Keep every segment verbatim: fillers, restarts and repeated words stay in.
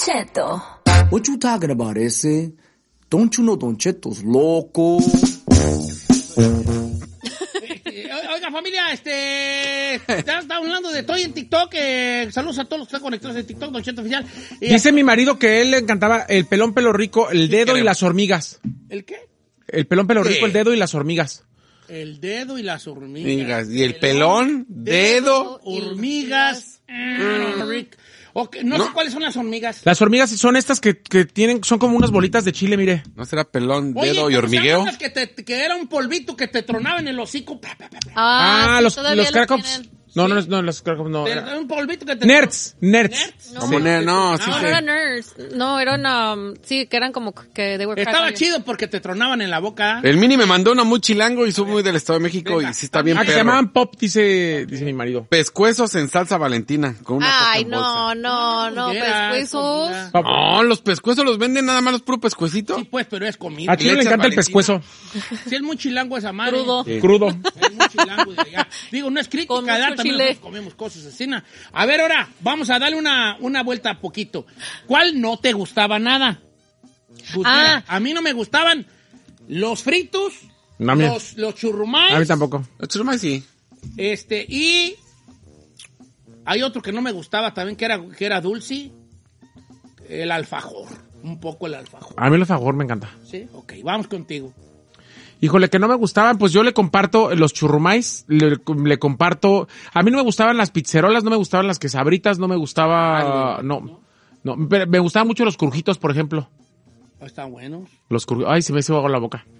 Cheto. What you talking about, ese? Don't you know Don Cheto's loco? Oiga, familia, este... Ya está hablando de Toy en TikTok. Eh, saludos a todos los que están conectados en TikTok, Don Cheto Oficial. Eh, Dice mi marido que a él le encantaba el pelón pelo rico, el dedo y las hormigas. ¿El qué? El pelón pelo ¿Qué? rico, el dedo y las hormigas. El dedo y las hormigas. Hormigas. Y el pelón, dedo. Hormigas. Mm. Rick. Okay, no, No. sé cuáles son las hormigas. Las hormigas son estas que, que tienen, son como unas bolitas de chile, mire. ¿No será pelón, Oye, dedo ¿cómo y se hormigueo? llaman las Que, te, que era un polvito que te tronaba en el hocico. Pa, pa, pa, pa. Ah, sí, los, todavía los lo Krakows. tienen. No, no, no, los Krakows no. Era Era- un polvito que te... Nerds, nerds. Nerds. No. Como ne- no, sí, No, sí. no eran nerds. No, eran, um, sí, que eran como que they were Estaba crack chido porque te tronaban en la boca. El Mini me mandó una muy chilango y soy muy del Estado de México Venga. y sí está bien Ah, que se perro. llamaban pop, dice, dice mi marido. Pescuezos en salsa valentina con una coca Ay, en no, bolsa. no, no, Era pescuezos. comida. Pop. No, los pescuezos los venden nada más los puro pescuecito. Sí, pues, pero es comida. A Chino le Leche encanta el Valentina. pescuezo. Sí, es muy chilango esa madre. Crudo. Sí. Crudo. Es muy chilango de allá. Digo, no es crítica, Con mucho ¿verdad? También chile. nosotros comemos cosas así. ¿no? A ver, ahora, vamos a darle una, una vuelta a poquito. ¿Cuál no te gustaba nada? Pues Ah. mira, a mí no me gustaban los fritos, No, a mí- los, los churrumais. A mí tampoco. Los churrumais sí. Este, y hay otro que no me gustaba también, que era, que era dulce. El alfajor. Un poco el alfajor. A mí el alfajor me encanta. ¿Sí? Ok, vamos contigo. Híjole, que no me gustaban, pues yo le comparto los churrumais, le, le comparto... A mí no me gustaban las pizzerolas, no me gustaban las quesabritas, no me gustaba... No, no, pero me gustaban mucho los crujitos, por ejemplo. Están buenos. Los crujitos... Ay, se me hizo agua en la boca.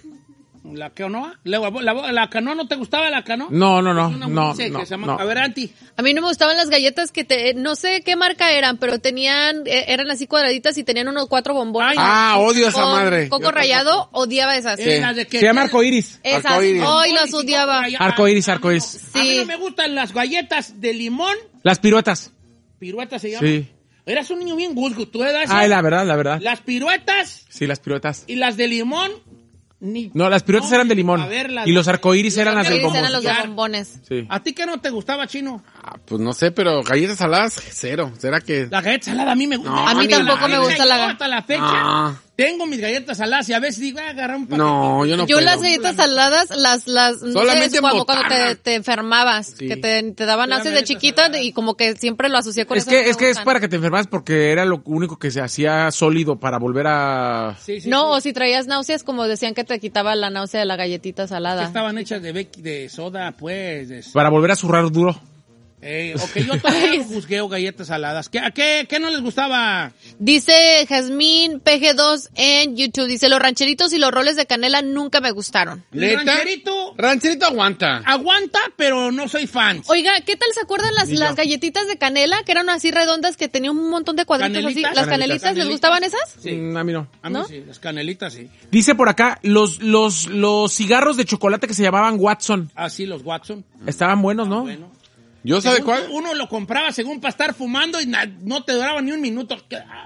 ¿La canoa? ¿La, la, la canoa no te gustaba la canoa? No, no, no, Es una no, dulce no, que se llama- no. A ver, Anti. A mí no me gustaban las galletas que te, no sé qué marca eran, pero tenían, eh, eran así cuadraditas y tenían unos cuatro bombones. Ay, Ah, odio esa con madre. Coco Yo rayado, odiaba esas. Eh, las de que- Se llama arcoiris. Esas, Arcoíris. hoy las odiaba. Arcoíris, arcoíris. A mí Sí. no me gustan las galletas de limón. Las piruetas. Piruetas se llaman. Sí. Eras un niño bien gusgo, tú eras. Ay, la verdad, la verdad. Las piruetas Sí, las piruetas. y las de limón. Ni... No, las piruetas No, eran de limón. a ver, las- Y los arcoíris eran las del Arcoíris bombón. eran los de Ya. bombones. Sí. ¿A ti qué no te gustaba, Chino? Ah, pues no sé, pero galletas saladas, cero. ¿Será que...? La galleta salada a mí me gusta. No, A mí ni tampoco la- me gusta la Yo ga- hasta la fecha Ah. tengo mis galletas saladas y a veces digo, voy a agarrar un paquete. No, yo no Yo puedo. las galletas saladas, las, las, no Solamente sé, cuando, en cuando te, botana. te enfermabas, Sí. que te, te daban Eran náuseas de galletas chiquita saladas. y como que siempre lo asocié con Es eso. que, no me es que es gustan. para que te enfermas porque era lo único que se hacía sólido para volver a... Sí, sí, No, sí. o si traías náuseas, como decían que te quitaba la náusea de la galletita Que salada. estaban hechas de, bec- de soda, pues. de- Para volver a zurrar duro. Eh, ok, yo todavía juzgueo galletas saladas. ¿Qué, a qué, qué no les gustaba? Dice Jazmín P G dos en YouTube, dice, los rancheritos y los roles de canela nunca me gustaron. El ¿Neta? rancherito Rancherito aguanta. aguanta, pero no soy fan. Oiga, ¿qué tal se acuerdan las, Ni yo. las galletitas de canela que eran así redondas que tenían un montón de cuadritos así? ¿Canelitas? ¿Las Canelitas. canelitas les gustaban esas? Sí. Mm, a mí no. A mí ¿No? sí, las canelitas sí. Dice por acá, los, los, los cigarros de chocolate que se llamaban Watson. Ah, sí, los Watson. Estaban buenos, ¿no? Bueno. ¿Yo sabe Según cuál? Uno lo compraba según para estar fumando y na- no te duraba ni un minuto.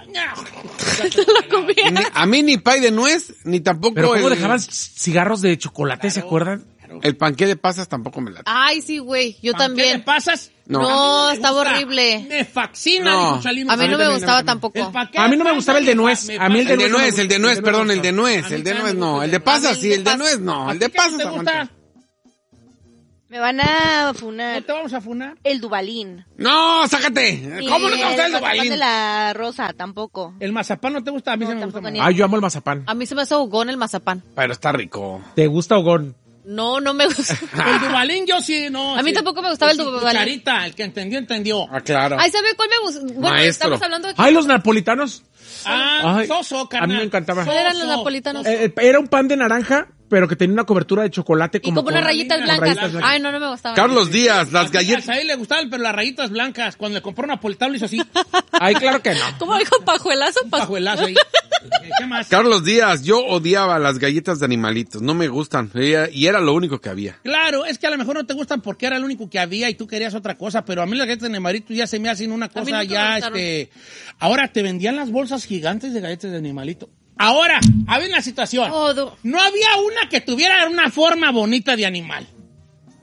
Ni- a mí ni pay de nuez, ni tampoco Pero ¿cómo el, dejaban cigarros de chocolate, se acuerdan? el panqué de pasas tampoco me late. Ay, sí, güey, yo ¿Qué le también. pasas? No. No, me estaba gusta. horrible. Me fascina, No. dijo Chalino. A mí no me también, gustaba a mí también. tampoco. paquete A mí no me gustaba el de me nuez. fa- A mí el El de de nuez, el de nuez, el de perdón, nuez el de nuez, A mí el de también nuez me no, gusta el de el de- pasas a mí sí, el el de de pas- nuez no, ¿A el ti de qué no pasas te aguanta. gusta? Me van a ¿No funar. te vamos a funar? El Dubalín. No, sácate. ¿Cómo no te gusta el mazapán de Dubalín? la rosa, tampoco. ¿El mazapán no te gusta? A mí No, sí me gusta. tampoco más. ni- Ah, yo amo el mazapán. A mí se me hace hogón el mazapán. Pero está rico. ¿Te gusta Ogón? No, no me gusta. El Dubalín yo sí, no. A mí sí. tampoco me gustaba el Su Dubalín. cucharita, el que entendió, entendió. Ah, claro. Ay, ¿sabe cuál me gusta? Bueno, Maestro. estamos hablando de... Ay, los napolitanos. Ah, Ay, soso, carnal. a mí me encantaba. ¿Cuáles eran los Soso. napolitanos? Eh, eh, era un pan de naranja, pero que tenía una cobertura de chocolate Y como... como unas con- rayitas con blancas. rayitas blancas. Ay, no, no me gustaban. Carlos Díaz, las A galletas. él le gustaban, pero las rayitas blancas. Cuando le compró napolitano le hizo así. Ay, claro que no. ¿Cómo dijo pajuelazo? Un Pa- pajuelazo ahí. Eh, ¿Qué más? Carlos Díaz, yo odiaba las galletas de animalitos, no me gustan, y era- y era lo único que había. Claro, es que a lo mejor no te gustan porque era lo único que había y tú querías otra cosa, pero a mí las galletas de animalitos ya se me hacen una mí cosa nunca me ya, gustaron. este... Ahora te vendían las bolsas gigantes de galletas de animalito. Ahora, había una situación. Todo. No había una que tuviera una forma bonita de animal.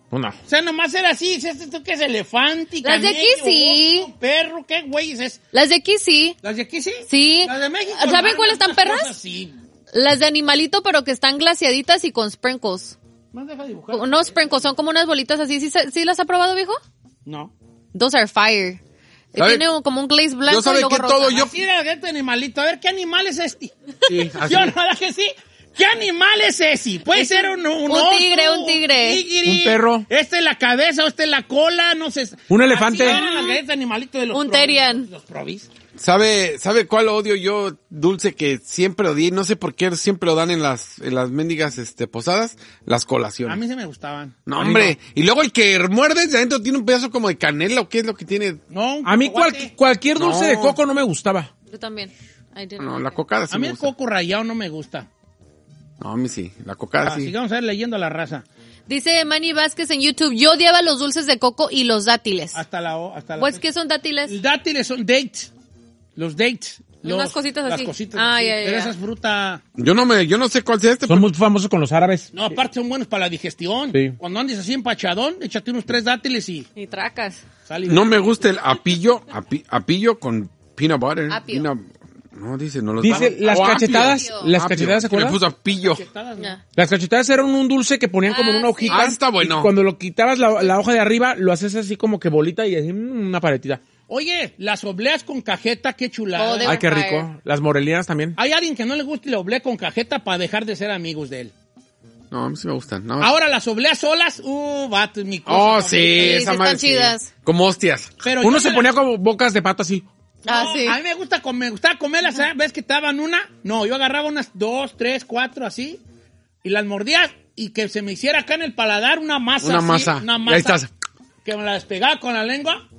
No. O sea, nomás era así. ¿Esto qué es? Elefante, Las de aquí camello, sí. oso, perro, ¿qué güeyes es? Las de aquí sí. ¿Las de aquí sí? Sí. Las de México. ¿Saben no, cuáles están otras perras? cosas sí. Las de animalito, pero que están glaciaditas y con sprinkles. Más deja dibujar. No sprinkles, son como unas bolitas así. ¿Sí, se- sí las ha probado, viejo? No. Those are fire. ¿Sabe? Tiene un- como un glaze blanco Yo sabe y luego que rosa. todo yo... Así era este animalito. A ver, ¿qué animal es este? Sí, así. Yo no, ¿verdad que sí? ¿Qué animal es ese? Puede ser un, un, un oso, tigre, un tigre. tigre, Un perro. Este es la cabeza, este es la cola, no sé. Un elefante. Así eran las galletas de animalito de los Un provis, Terian. Los provis. ¿Sabe, ¿Sabe cuál odio yo, dulce, que siempre odié? No sé por qué siempre lo dan en las, en las mendigas este, posadas, las colaciones. A mí se me gustaban. No, hombre. Y luego el que muerdes de adentro tiene un pedazo como de canela, ¿o qué es lo que tiene? No, un A mí cual- cacahuate. cualquier dulce No. de coco no me gustaba. Yo también. I didn't No, like la it. cocada sí A mí me el gusta. coco rayado no me gusta. No, a mí sí. La cocada Ah, sí. sigamos a ver leyendo a la raza. Dice Manny Vázquez en YouTube, yo odiaba los dulces de coco y los dátiles. Hasta la... o- Hasta la Pues, ¿qué son dátiles? Los dátiles son dates. Los dates. Los, Unas cositas las así. cositas Ah, así. ya, ya, Pero ya. esa es fruta... Yo no me, yo no sé cuál sea este. Son muy famosos con los árabes. No, aparte son buenos para la digestión. Sí. Cuando andes así empachadón, échate unos tres dátiles y Y tracas. sale. No me gusta el apillo, api- apillo con peanut butter. Apio. Peanut- no, dice, no los Dice, dan. las Oh, apio. cachetadas, Apio. las Apio. cachetadas, ¿se Que le acuerdan? puso apillo. Ya. Las cachetadas eran un dulce que ponían como en una Ah, hojita. sí. Ah, está bueno. Y cuando lo quitabas la, la hoja de arriba, lo haces así como que bolita y así mm, una paletita. Oye, las obleas con cajeta, qué chulada. Oh, de- Ay, qué fire. rico. Las morelianas también. Hay alguien que no le gusta y le oblea con cajeta para dejar de ser amigos de él. No, a mí sí me gustan. No. Ahora las obleas solas, uh, vato, es mi cosa. Oh, favorita. sí, Sí, esa sí madre están sí. chidas. Como hostias. Pero Uno yo se me ponía las- como bocas de pato así. Ah, No, sí. A mí me gusta, com- me gustaba comerlas, ¿sabes? ¿Ves que te daban una? No, yo agarraba unas dos, tres, cuatro, así, y las mordía y que se me hiciera acá en el paladar una masa. Una así, masa. Una Y masa. ahí estás. Que me la despegaba con la lengua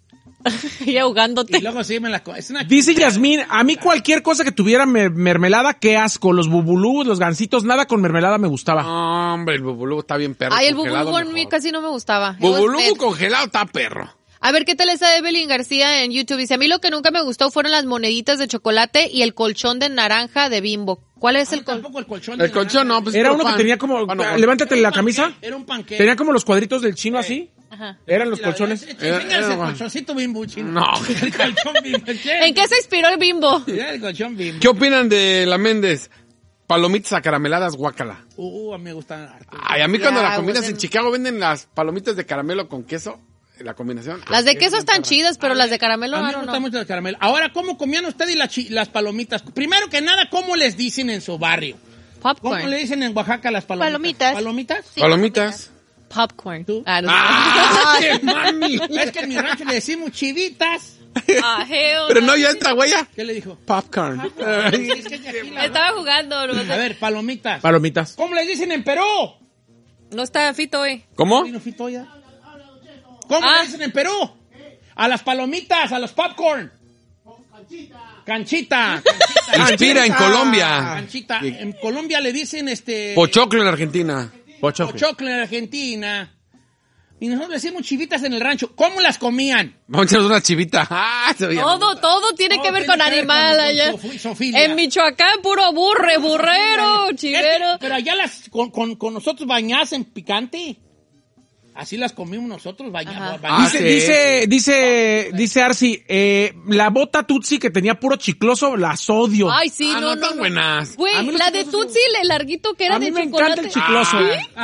Y ahogándote. y luego sí me la... co- Es una Dice Yasmín, a mí cualquier cosa que tuviera mer- mermelada, qué asco. Los bubulú, los gansitos, nada con mermelada me gustaba. No, hombre, el bubulubu está bien perro. Ay, el congelado bubulubu a mí mejor. casi no me gustaba. It was Bubulubu mid. congelado está perro. A ver, ¿qué tal está Evelyn García en YouTube? Dice, a mí lo que nunca me gustó fueron las moneditas de chocolate y el colchón de naranja de Bimbo. ¿Cuál es el colchón? Tampoco el colchón. El de colchón naranja. no, pues Era puro uno que pan. tenía como, Pan o- levántate Era la un camisa, panqué, Era un panqué. tenía como los cuadritos del chino así. Ajá. Eran los La- colchones. la- Era- Enséñales era el bueno. colchoncito Bimbo, chino. No. El colchón Bimbo. ¿En qué se inspiró el Bimbo? Era el colchón Bimbo. ¿Qué opinan de la Méndez? Palomitas acarameladas, guácala. Uh, a mí me gustan harto. Ay, a mí cuando Ah, la combinas bueno. en Chicago venden las palomitas de caramelo con queso, la combinación. Las de Ay, queso es están bien chidas, pero las de caramelo, A mí I me don't gusta know. mucho el caramelo. Ahora, ¿cómo comían ustedes las, chi- las palomitas? Primero que nada, ¿cómo les dicen en su barrio? ¿Cómo Popcorn. le dicen en Oaxaca las palomitas? Palomitas. ¿Palomitas? perra. Palomitas. Popcorn. ¿Tú? Ah, no sé. ¡Ah, qué mami! Es que en mi rancho le decimos chivitas. Ah, hell Pero no, ya entra, güey. ¿Qué le dijo? Popcorn. Es que es de aquí la- Estaba jugando. No, A ver, palomitas. Palomitas. ¿Cómo les dicen en Perú? no está Fito hoy. ¿Cómo? ¿Vino Fito ya? ¿Cómo Ah. le dicen en Perú? A las palomitas, a los popcorn. Canchita. Canchita. Inspira en Colombia. Canchita. En Colombia le dicen este... Pochoclo en Argentina. Pocho. Pochoclo en Argentina. Y nosotros le decimos chivitas en el rancho. ¿Cómo las comían? Vamos a echarnos una chivita. Ah, se veía. Todo, todo tiene Todo que ver tiene con que ver animal con- allá. con sofi- sofilia. En Michoacán, puro burre, burrero, Es que- chivero. pero allá las con, con, con nosotros bañadas en picante. Así las comimos nosotros Ajá. bañadas. Ah, Dice, sí. dice, dice, dice Arsi, eh, la bota Tutsi que tenía puro chicloso, las odio. Ay, sí, Ah, no, no, no, tan no. buenas. Güey, A mí los la de chiclosos Tutsi, el larguito que era A mí de me chocolate. encanta el chicloso.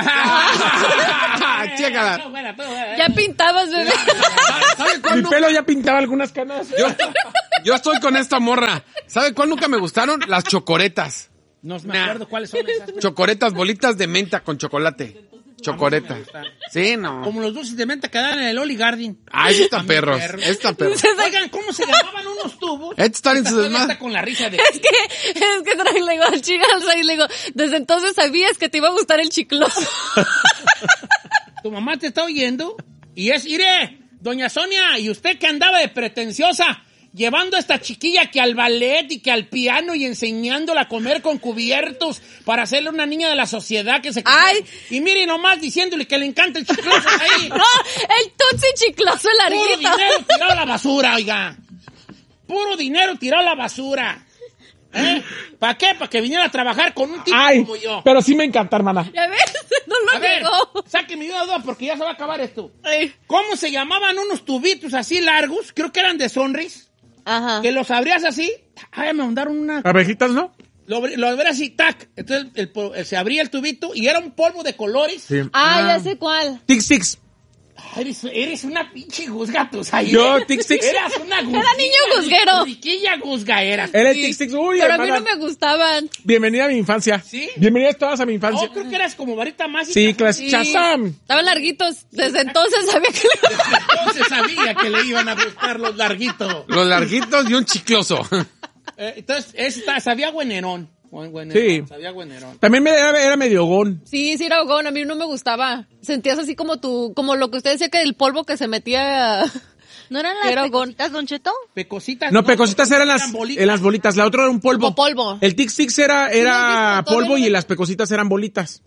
Ah, chécala. Ya pintabas, bebé. ¿Sabe cuál Mi no- pelo ya pintaba algunas canas. Yo, yo estoy con esta morra. ¿Sabe cuál nunca me gustaron? Las chocoretas. No me Nah. acuerdo cuáles son esas. Chocoretas, bolitas de menta con chocolate. Chocoreta. Sí, no. Como los dulces de menta que dan en el Oli Garden. Ay, esta También perros. perros. Esta perros. Oigan, ¿cómo se llamaban unos tubos? Este está en su Todavía desmadre. está con la risa de... Es que, es que trae, le digo al chico al seis, le digo, desde entonces sabías que te iba a gustar el chicloso. Tu mamá te está oyendo y es, iré, doña Sonia, y usted que andaba de pretenciosa, llevando a esta chiquilla que al ballet y que al piano y enseñándola a comer con cubiertos para hacerle una niña de la sociedad que se... Ay. Y mire nomás diciéndole que le encanta el chicloso ahí. No, el Tutsi chicloso, el Puro larguito. dinero tirado a la basura, oiga. Puro dinero tirado a la basura. ¿Eh? ¿Para qué? Para que viniera a trabajar con un tipo Ay, como yo. pero sí me encanta, hermana. Ya ves, no A ver, llegó. sáqueme yo dos porque ya se va a acabar esto. Ay. ¿Cómo se llamaban unos tubitos así largos? Creo que eran de Sonris. Ajá. Que los abrías así. Ay, me mandaron una... Abejitas, ¿no? Lo, abrí- lo abrías así, tac. Entonces el po- se abría el tubito y era un polvo de colores. Sí. Ah, ya sé cuál. Tic Tic. Ay, Eres, eres una pinche guzga, tú, Said. Yo, Tic Tic. Eras una guzga. Era niño guzguero. Riquilla guzga eras. Era el Sí. Tic Tic. Uy, Pero a mí hermana. no me gustaban. Bienvenida a mi infancia. ¿Sí? Bienvenidas todas a mi infancia. No, creo que eras como varita mágica. Sí, clase. Sí. Shazam. Estaban larguitos. Desde entonces sabía que le... Entonces sabía que le iban a gustar los larguitos. Los larguitos y un chicloso. Eh, entonces, esta, sabía güenerón. Buen güenerón, Sí. Sabía güenerón. También me, era, era medio gón. Sí, sí era hogón. A mí no me gustaba. Sentías así como tu... Como lo que usted decía que el polvo que se metía... ¿No eran Era las hogón. pecositas, Don Cheto? Pecositas. No, pecositas eran las, bolitas. en las bolitas. La otra era un polvo. Como polvo. El Tic Tic era, era ¿Sí lo has visto? polvo Todavía y no- las pecositas eran bolitas.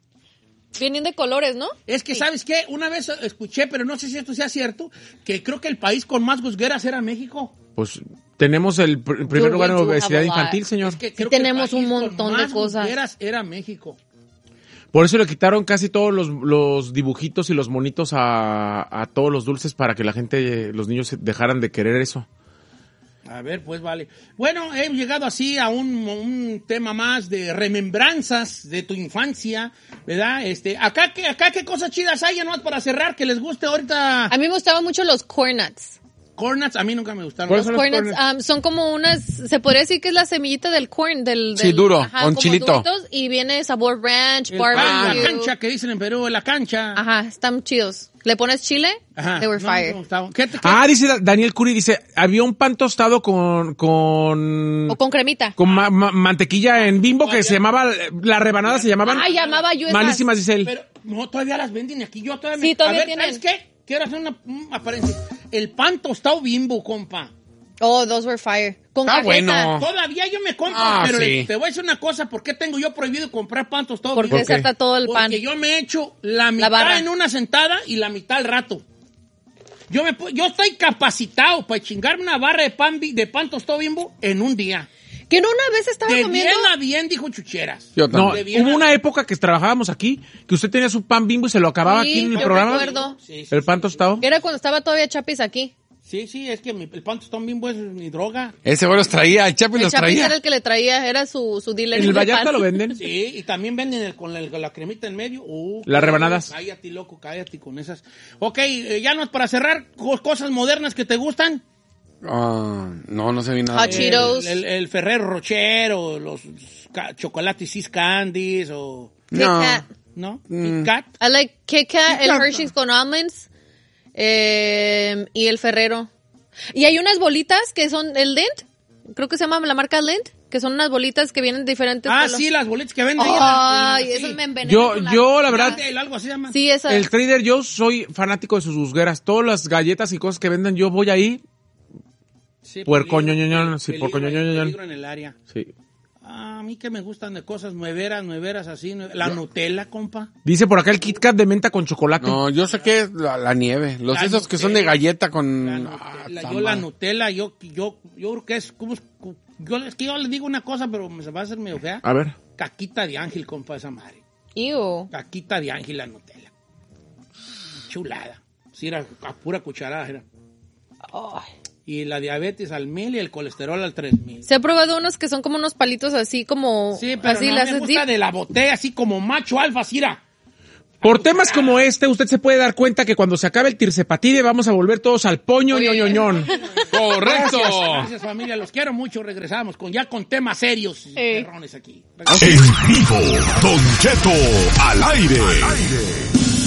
Vienen de colores, ¿no? Es que, ¿sabes qué? Una vez escuché, pero no sé si esto sea cierto, que creo que el país con más guzgueras era México. Pues tenemos el pr- primer You're lugar en going to obesidad have a lot. infantil, señor. Es que Sí creo que el tenemos un país con montón de más cosas. guzgueras era México. Por eso le quitaron casi todos los, los dibujitos y los monitos a, a todos los dulces para que la gente, los niños dejaran de querer eso. A ver, pues vale. Bueno, hemos llegado así a un, un tema más de remembranzas de tu infancia, ¿verdad? Este, acá, ¿qué, acá qué cosas chidas hay, ya nomás para cerrar, que les guste ahorita. A mí me gustaban mucho los corn nuts. Corn nuts, a mí nunca me gustaron. ¿Cuáles Los son los corn nuts corn um, son como unas, se podría decir que es la semillita del corn, del... Sí, del- duro, ajá, con como chilito. duritos, y viene sabor ranch, El- barbecue. ah, la cancha, que dicen en Perú, la cancha. Ajá, están chidos. ¿Le pones chile? Ajá. They were No, no me fire. gustaban. ¿Qué te- qué- Ah, dice Da- Daniel Curi, dice, había un pan tostado con, con, O con cremita. con ma- ma- mantequilla en Bimbo que se llamaba, las rebanadas se llamaban Ah, llamaba yo esas. malísimas, dice él. Pero no, todavía las venden aquí. Yo todavía Sí, me... todavía A ver, tienen. ¿sabes qué? Quiero hacer una, una apariencia. El pan tostado Bimbo, compa. Oh, those were fire. Con Está cajeta. bueno. Todavía yo me compro, Ah, pero sí. te voy a decir una cosa. ¿Por qué tengo yo prohibido comprar pan tostado Porque Bimbo? desata todo el pan. Porque yo me echo la mitad barra. en una sentada y la mitad al rato. Yo me pu- yo estoy capacitado para chingarme una barra de pan bi- de pan tostado Bimbo en un día. Que no una vez estaba De comiendo... bien a bien, dijo Chucheras. Yo No, también. de bien hubo a- una época que trabajábamos aquí, que usted tenía su pan Bimbo y se lo acababa Sí, aquí en el yo programa. recuerdo. Sí, sí, El pan tostado. Era cuando estaba todavía Chapis aquí. sí, sí, es que mi- el pan tostado Bimbo es mi droga. Ese güey los traía, el Chapi El los Chapis traía. era el que le traía, era su, su dealer. En el de Vallarta pan. lo venden. Sí, y también venden el- con, la, con la cremita en medio. Uh, Las rebanadas. Cállate, loco, cállate con esas. Ok, eh, ya no es para cerrar, co- cosas modernas que te gustan. Ah, no, no se vi nada. Hot Cheetos. El, el, el Ferrero Rocher o los ca- chocolates Sis Candies o... Kit No. Kat. ¿No? Mm. Kit Kat. I like Kit Kat, el Kat. Hershey's con almonds eh, y el Ferrero. Y hay unas bolitas que son el Lindt, creo que se llama la marca Lindt, que son unas bolitas que vienen de diferentes Ah, colores. sí, las bolitas que venden. Ay, Sí. esas me envenenan. Yo, con la- yo la verdad, El- algo así se llama. Sí, esas. el Trader Joe's soy fanático de sus guzgueras. Todas las galletas y cosas que venden, yo voy ahí. Sí, Puerco peligro, ñoñoñón, sí, peligro, puerco ñoñoñón. peligro en el área. Sí. Ah, a mí que me gustan de cosas nueveras, nueveras así. nue- La Nutella, compa. Dice por acá el Kit Kat de menta con chocolate. No, yo sé que es la, la nieve. Los La esos que son de Nutella. galleta con... La Ah, Nutella, esa yo la madre. Nutella, yo, yo, yo creo que es como, yo, es que yo le digo una cosa, pero me se va a hacer medio fea. A ver. Caquita de ángel, compa, esa madre. Ew. Caquita de ángel la Nutella. Chulada. Sí, era a pura cucharada, era. Y la diabetes al mil y el colesterol al tres mil. Se ha probado unos que son como unos palitos así como... Sí, pero así no las me gusta de la botella, así como macho alfa, Cira. Por temas como este, usted se puede dar cuenta que cuando se acabe el tircepatide vamos a volver todos al poño ñoñoñón. ¡Correcto! Gracias, familia. Los quiero mucho. Regresamos con ya con temas serios y Eh. perrones aquí. En vivo, Don Cheto al aire.